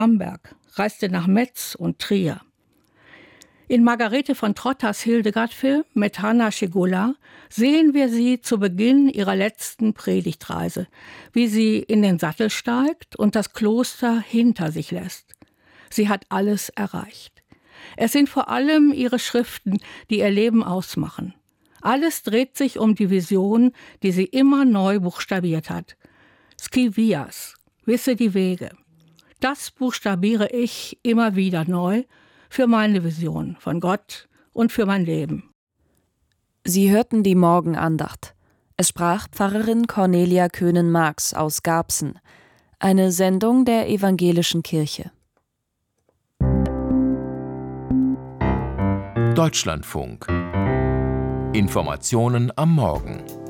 Bamberg, reiste nach Metz und Trier. In Margarete von Trotters Hildegard-Film mit Hanna Schygulla sehen wir sie zu Beginn ihrer letzten Predigtreise, wie sie in den Sattel steigt und das Kloster hinter sich lässt. Sie hat alles erreicht. Es sind vor allem ihre Schriften, die ihr Leben ausmachen. Alles dreht sich um die Vision, die sie immer neu buchstabiert hat. Scivias, wisse die Wege. Das buchstabiere ich immer wieder neu für meine Vision von Gott und für mein Leben. Sie hörten die Morgenandacht. Es sprach Pfarrerin Cornelia Köhnen-Marx aus Garbsen, eine Sendung der Evangelischen Kirche. Deutschlandfunk. Informationen am Morgen.